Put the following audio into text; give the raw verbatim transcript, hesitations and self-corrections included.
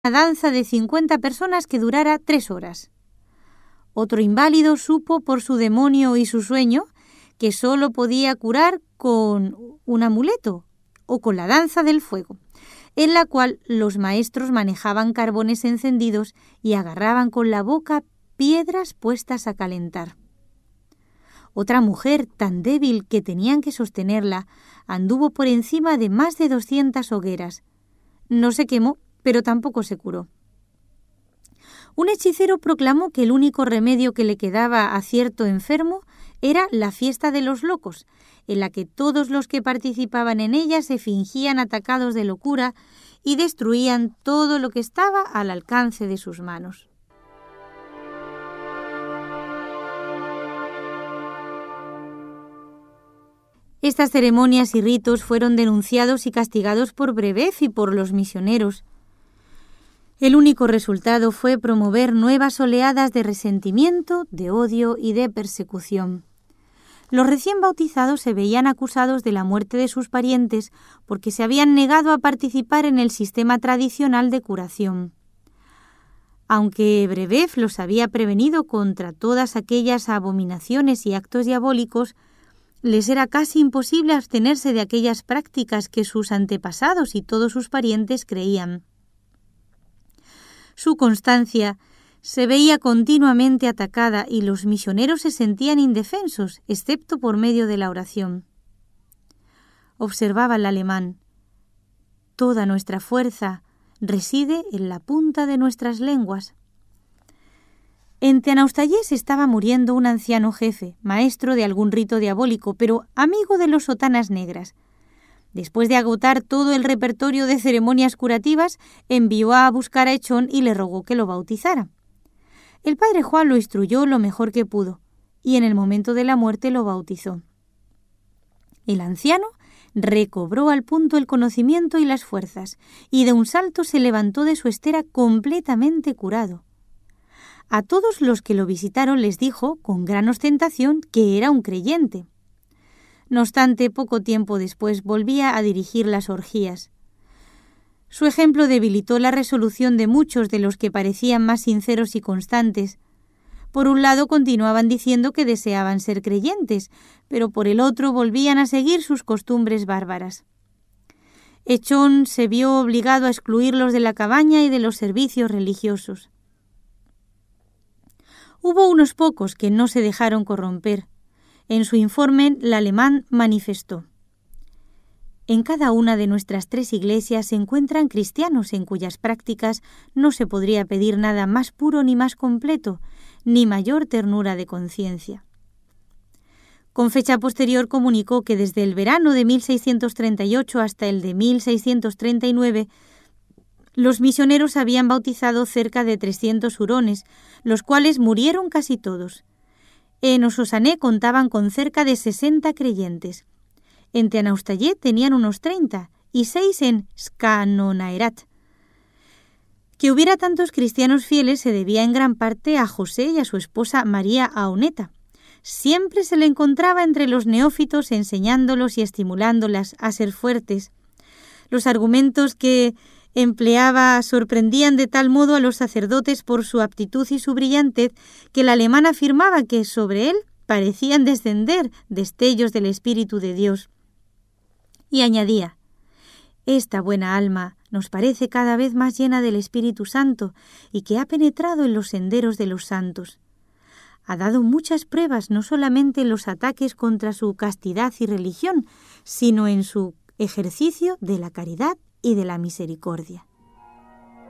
una danza de cincuenta personas que durara tres horas. Otro inválido supo por su demonio y su sueño que solo podía curar con un amuleto o con la danza del fuego, en la cual los maestros manejaban carbones encendidos y agarraban con la boca piedras puestas a calentar. Otra mujer tan débil que tenían que sostenerla anduvo por encima de más de doscientas hogueras. No se quemó, pero tampoco se curó. Un hechicero proclamó que el único remedio que le quedaba a cierto enfermo era la fiesta de los locos, en la que todos los que participaban en ella se fingían atacados de locura y destruían todo lo que estaba al alcance de sus manos. Estas ceremonias y ritos fueron denunciados y castigados por Brebeuf y por los misioneros. El único resultado fue promover nuevas oleadas de resentimiento, de odio y de persecución. Los recién bautizados se veían acusados de la muerte de sus parientes porque se habían negado a participar en el sistema tradicional de curación. Aunque Brebeuf los había prevenido contra todas aquellas abominaciones y actos diabólicos, les era casi imposible abstenerse de aquellas prácticas que sus antepasados y todos sus parientes creían. Su constancia se veía continuamente atacada y los misioneros se sentían indefensos, excepto por medio de la oración. Observaba el alemán. Toda nuestra fuerza reside en la punta de nuestras lenguas. En Teanaustayés estaba muriendo un anciano jefe, maestro de algún rito diabólico, pero amigo de los sotanas negras. Después de agotar todo el repertorio de ceremonias curativas, envió a buscar a Echón y le rogó que lo bautizara. El padre Juan lo instruyó lo mejor que pudo, y en el momento de la muerte lo bautizó. El anciano recobró al punto el conocimiento y las fuerzas, y de un salto se levantó de su estera completamente curado. A todos los que lo visitaron les dijo, con gran ostentación, que era un creyente. No obstante, poco tiempo después volvía a dirigir las orgías. Su ejemplo debilitó la resolución de muchos de los que parecían más sinceros y constantes. Por un lado continuaban diciendo que deseaban ser creyentes, pero por el otro volvían a seguir sus costumbres bárbaras. Echón se vio obligado a excluirlos de la cabaña y de los servicios religiosos. Hubo unos pocos que no se dejaron corromper. En su informe, el alemán manifestó: en cada una de nuestras tres iglesias se encuentran cristianos en cuyas prácticas no se podría pedir nada más puro ni más completo, ni mayor ternura de conciencia. Con fecha posterior comunicó que desde el verano de mil seiscientos treinta y ocho hasta el de mil seiscientos treinta y nueve los misioneros habían bautizado cerca de trescientos hurones, los cuales murieron casi todos. En Ososané contaban con cerca de sesenta creyentes. En Teanaustayé tenían unos treinta y seis en Scanonairat. Que hubiera tantos cristianos fieles se debía en gran parte a José y a su esposa María Auneta. Siempre se le encontraba entre los neófitos enseñándolos y estimulándolas a ser fuertes. Los argumentos que empleaba sorprendían de tal modo a los sacerdotes por su aptitud y su brillantez que el alemán afirmaba que sobre él parecían descender destellos del Espíritu de Dios. Y añadía: esta buena alma nos parece cada vez más llena del Espíritu Santo y que ha penetrado en los senderos de los santos. Ha dado muchas pruebas no solamente en los ataques contra su castidad y religión, sino en su ejercicio de la caridad y de la misericordia.